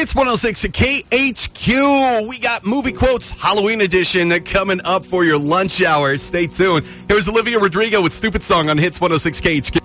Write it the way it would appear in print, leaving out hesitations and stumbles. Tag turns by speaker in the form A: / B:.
A: Hits 106 KHQ. We got Movie Quotes Halloween edition coming up for your lunch hour. Stay tuned. Here's Olivia Rodrigo with Stupid Song on Hits 106 KHQ.